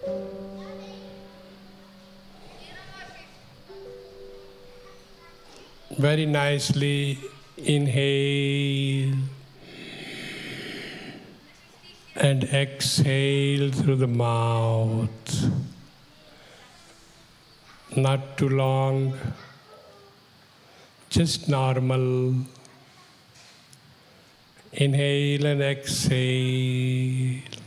Very nicely inhale and exhale through the mouth. Not too long, just normal. Inhale and exhale.